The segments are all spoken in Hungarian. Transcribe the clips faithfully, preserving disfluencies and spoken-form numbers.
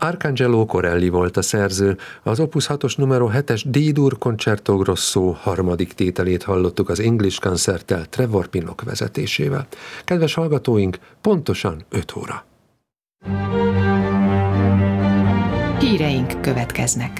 Arcangelo Corelli volt a szerző, az Opus hatos numero hetes D-dur Concerto Grosso harmadik tételét hallottuk az English Concerttel Trevor Pinnock vezetésével. Kedves hallgatóink, pontosan öt óra. Híreink következnek.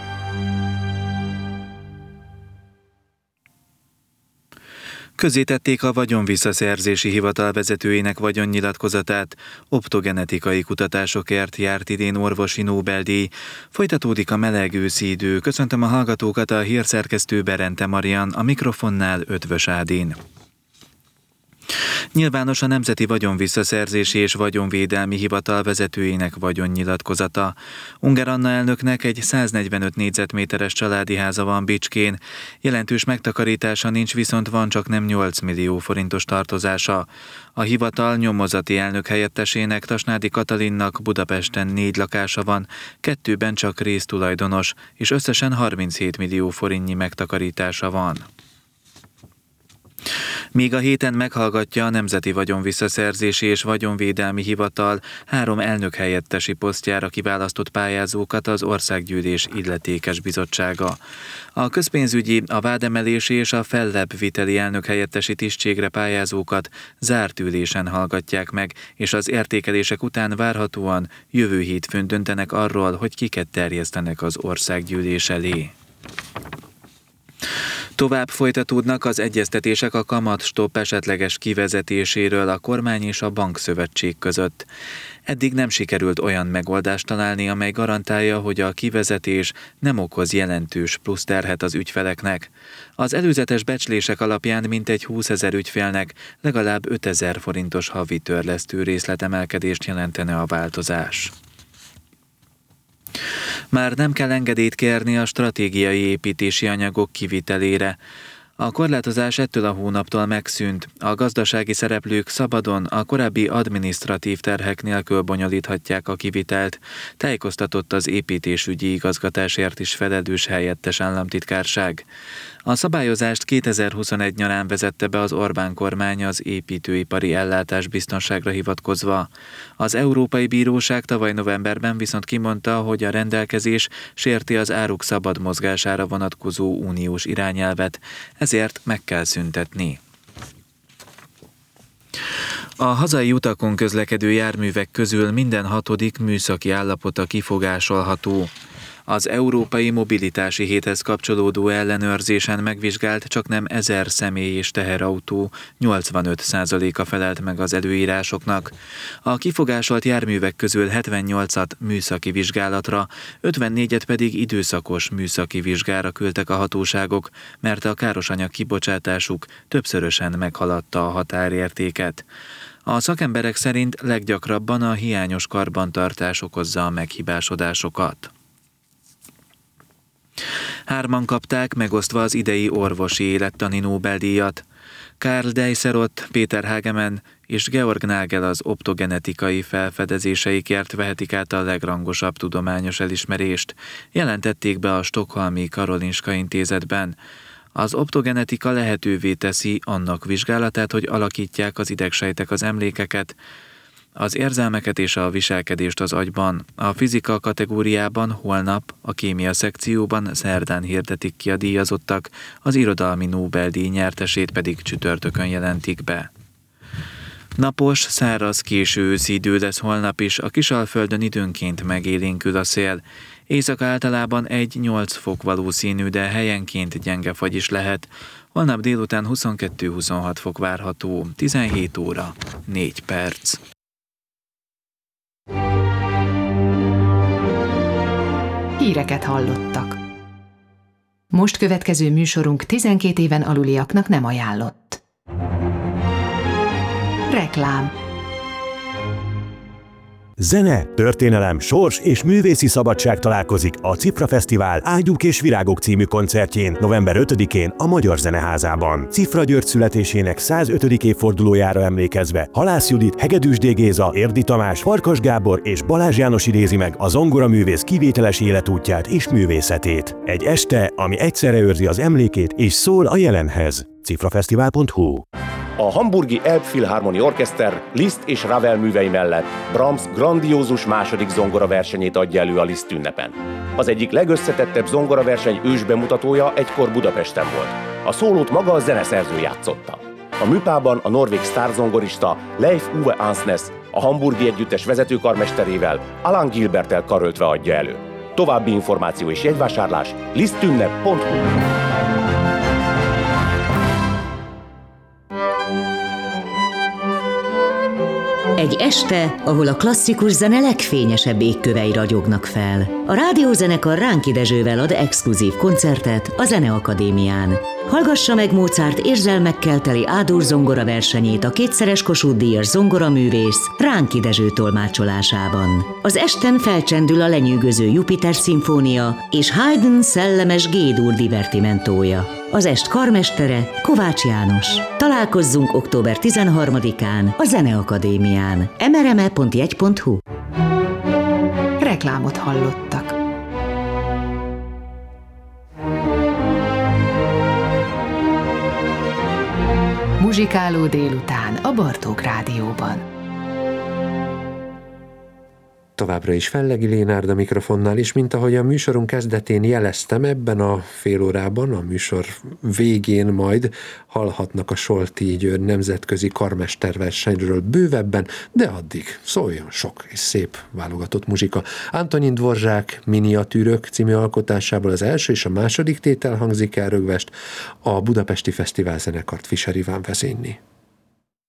Közzétették a vagyonvisszaszerzési hivatal vezetőjének vagyonnyilatkozatát, optogenetikai kutatásokért járt idén orvosi Nobel-díj. Folytatódik a meleg őszi idő. Köszöntöm a hallgatókat, a hírszerkesztő Berente Marian, a mikrofonnál Ötvös Ádin. Nyilvános a Nemzeti Vagyonvisszaszerzési és Vagyonvédelmi Hivatal vezetőjének vagyonnyilatkozata. Ungár Anna elnöknek egy száznegyvenöt négyzetméteres családi háza van Bicskén. Jelentős megtakarítása nincs, viszont van csaknem nyolc millió forintos tartozása. A hivatal nyomozati elnök helyettesének, Tasnádi Katalinnak Budapesten négy lakása van, kettőben csak résztulajdonos, és összesen harminchét millió forintnyi megtakarítása van. Míg a héten meghallgatja a Nemzeti Vagyonvisszaszerzési és Vagyonvédelmi Hivatal három elnökhelyettesi posztjára kiválasztott pályázókat az Országgyűlés Illetékes Bizottsága. A közpénzügyi, a vádemelési és a fellebbviteli elnökhelyettesi tisztségre pályázókat zárt ülésen hallgatják meg, és az értékelések után várhatóan jövő hétfőn döntenek arról, hogy kiket terjesztenek az Országgyűlés elé. Tovább folytatódnak az egyeztetések a kamatstopp esetleges kivezetéséről a kormány és a bankszövetség között. Eddig nem sikerült olyan megoldást találni, amely garantálja, hogy a kivezetés nem okoz jelentős pluszterhet az ügyfeleknek. Az előzetes becslések alapján mintegy húszezer ügyfélnek legalább ötezer forintos havi törlesztő részletemelkedést jelentene a változás. Már nem kell engedélyt kérni a stratégiai építési anyagok kivitelére. A korlátozás ettől a hónaptól megszűnt. A gazdasági szereplők szabadon a korábbi adminisztratív terhek nélkül bonyolíthatják a kivitelt, tájékoztatott az építésügyi igazgatásért is felelős helyettes államtitkárság. A szabályozást kétezer-huszonegy nyarán vezette be az Orbán kormány az építőipari ellátás biztonságra hivatkozva. Az Európai Bíróság tavaly novemberben viszont kimondta, hogy a rendelkezés sérti az áruk szabad mozgására vonatkozó uniós irányelvet, ezért meg kell szüntetni. A hazai utakon közlekedő járművek közül minden hatodik műszaki állapota kifogásolható. Az Európai Mobilitási Héthez kapcsolódó ellenőrzésen megvizsgált csaknem ezer személy és teherautó, nyolcvanöt százaléka felelt meg az előírásoknak. A kifogásolt járművek közül hetvennyolcat műszaki vizsgálatra, ötvennégyet pedig időszakos műszaki vizsgára küldtek a hatóságok, mert a károsanyag kibocsátásuk többszörösen meghaladta a határértéket. A szakemberek szerint leggyakrabban a hiányos karbantartás okozza a meghibásodásokat. Hárman kapták megosztva az idei orvosi élettani Nobel-díjat. Karl Deisserott, Péter Hagemann és Georg Nagel az optogenetikai felfedezéseikért vehetik át a legrangosabb tudományos elismerést, jelentették be a Stockholmi Karolinska Intézetben. Az optogenetika lehetővé teszi annak vizsgálatát, hogy alakítják az idegsejtek az emlékeket, az érzelmeket és a viselkedést az agyban. A fizika kategóriában holnap, a kémia szekcióban szerdán hirdetik ki a díjazottak, az irodalmi Nobel-díj nyertesét pedig csütörtökön jelentik be. Napos, száraz, késő őszi idő lesz holnap is, a Kisalföldön időnként megélénkül a szél. Éjszaka általában egy-nyolc fok valószínű, de helyenként gyenge fagy is lehet. Holnap délután huszonkettő-huszonhat fok várható, tizenhét óra, négy perc. Híreket hallottak. Most következő műsorunk tizenkét éven aluliaknak nem ajánlott. Reklám. Zene, történelem, sors és művészi szabadság találkozik a Cifra Fesztivál Ágyúk és Virágok című koncertjén november ötödikén a Magyar Zeneházában. Cifra György születésének százötödik évfordulójára emlékezve Halász Judit, Hegedűs D. Géza, Érdi Tamás, Farkas Gábor és Balázs János idézi meg a zongoraművész kivételes életútját és művészetét. Egy este, ami egyszerre őrzi az emlékét és szól a jelenhez. cifrafesztivál pont hu A hamburgi Elbphilharmonie Orchester Liszt és Ravel művei mellett Brahms grandiózus második zongoraversenyét adja elő a Liszt ünnepen. Az egyik legösszetettebb zongoraverseny ősbemutatója egykor Budapesten volt. A szólót maga a zeneszerző játszotta. A műpában a norvég sztárzongorista Leif Ove Ansnes a hamburgi együttes vezetőkarmesterével, Alan Gilberttel karöltve adja elő. További információ és jegyvásárlás lisztünnep pont hu. Egy este, ahol a klasszikus zene legfényesebb égkövei ragyognak fel. A rádiózenekar Ránki Dezsővel ad exkluzív koncertet a Zeneakadémián. Hallgassa meg Mozart érzelmekkel teli A-dur zongora versenyét a kétszeres Kossuth-díjas zongoraművész Ránki Dezső tolmácsolásában. Az esten felcsendül a lenyűgöző Jupiter szimfónia és Haydn szellemes G-dur divertimentója. Az est karmestere Kovács János. Találkozzunk október tizenharmadikán a Zeneakadémián. emereme pont jegy pont hu. Reklámot hallottak. Muzsikáló délután a Bartók Rádióban. Továbbra is Fellegi Lénárd a mikrofonnál is, mint ahogy a műsorunk kezdetén jeleztem, ebben a fél órában, a műsor végén majd hallhatnak a Solti Győr nemzetközi karmesterversenyről bővebben, de addig szóljon sok és szép válogatott muzsika. Antonin Dvorzsák Miniatűrök című alkotásából az első és a második tétel hangzik el rögvest, a Budapesti Fesztivál zenekart Fischer Iván vezényli.